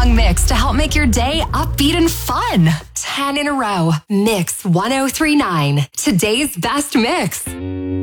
song mix to help make your day upbeat and fun. 10 in a row. Mix 1039. Today's best mix.